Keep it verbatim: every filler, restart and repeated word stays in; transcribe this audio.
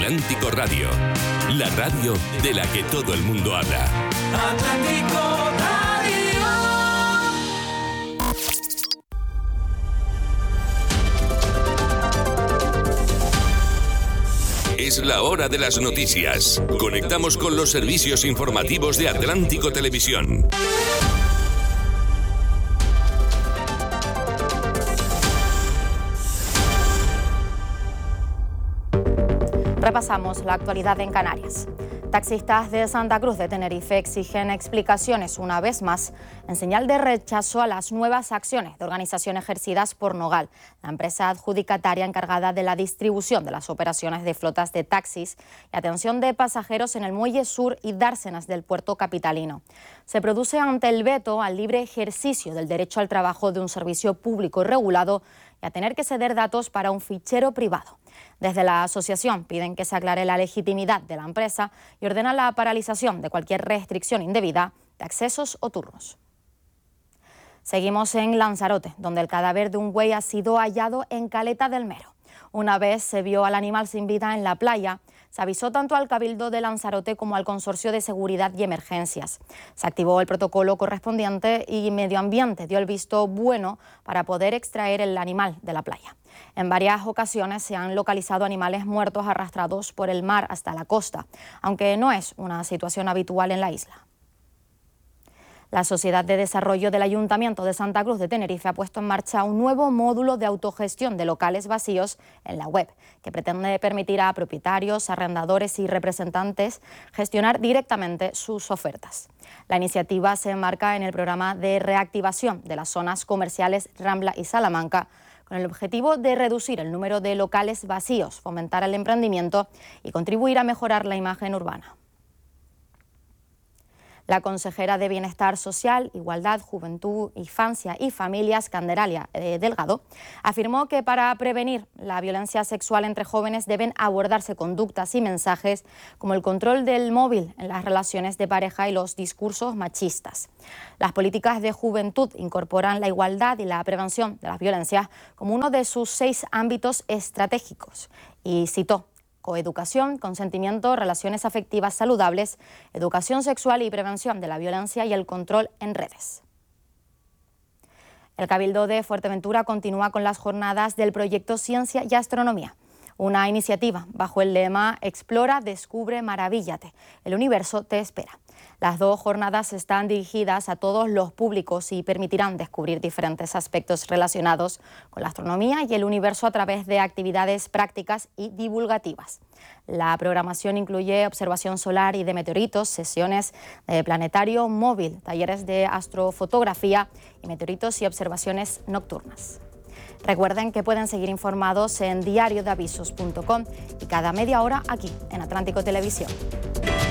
Atlántico Radio, la radio de la que todo el mundo habla. Atlántico Radio. Es la hora de las noticias. Conectamos con los servicios informativos de Atlántico Televisión. Repasamos la actualidad en Canarias. Taxistas de Santa Cruz de Tenerife exigen explicaciones una vez más en señal de rechazo a las nuevas acciones de organización ejercidas por Nogal, la empresa adjudicataria encargada de la distribución de las operaciones de flotas de taxis y atención de pasajeros en el Muelle Sur y Dársenas del puerto capitalino. Se produce ante el veto al libre ejercicio del derecho al trabajo de un servicio público regulado y a tener que ceder datos para un fichero privado. Desde la asociación piden que se aclare la legitimidad de la empresa y ordenan la paralización de cualquier restricción indebida de accesos o turnos. Seguimos en Lanzarote, donde el cadáver de un buey ha sido hallado en Caleta del Mero. Una vez se vio al animal sin vida en la playa, se avisó tanto al Cabildo de Lanzarote como al Consorcio de Seguridad y Emergencias. Se activó el protocolo correspondiente y Medio Ambiente dio el visto bueno para poder extraer el animal de la playa. En varias ocasiones se han localizado animales muertos arrastrados por el mar hasta la costa, aunque no es una situación habitual en la isla. La Sociedad de Desarrollo del Ayuntamiento de Santa Cruz de Tenerife ha puesto en marcha un nuevo módulo de autogestión de locales vacíos en la web, que pretende permitir a propietarios, arrendadores y representantes gestionar directamente sus ofertas. La iniciativa se enmarca en el programa de reactivación de las zonas comerciales Rambla y Salamanca, con el objetivo de reducir el número de locales vacíos, fomentar el emprendimiento y contribuir a mejorar la imagen urbana. La consejera de Bienestar Social, Igualdad, Juventud, Infancia y Familias, Candelaria eh, Delgado, afirmó que para prevenir la violencia sexual entre jóvenes deben abordarse conductas y mensajes como el control del móvil en las relaciones de pareja y los discursos machistas. Las políticas de juventud incorporan la igualdad y la prevención de las violencias como uno de sus seis ámbitos estratégicos y citó coeducación, consentimiento, relaciones afectivas saludables, educación sexual y prevención de la violencia y el control en redes. El Cabildo de Fuerteventura continúa con las jornadas del proyecto Ciencia y Astronomía, una iniciativa bajo el lema Explora, descubre, maravíllate. El universo te espera. Las dos jornadas están dirigidas a todos los públicos y permitirán descubrir diferentes aspectos relacionados con la astronomía y el universo a través de actividades prácticas y divulgativas. La programación incluye observación solar y de meteoritos, sesiones de planetario móvil, talleres de astrofotografía y meteoritos y observaciones nocturnas. Recuerden que pueden seguir informados en diario de avisos punto com y cada media hora aquí en Atlántico Televisión.